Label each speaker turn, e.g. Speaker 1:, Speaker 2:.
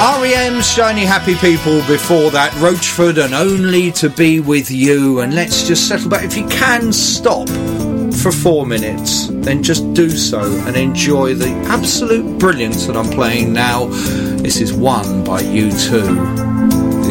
Speaker 1: R.E.M.'s Shiny Happy People, before that Roachford and Only to Be With You. And let's just settle back. If you can stop for 4 minutes, then just do so and enjoy the absolute brilliance that I'm playing now. This is One by U2.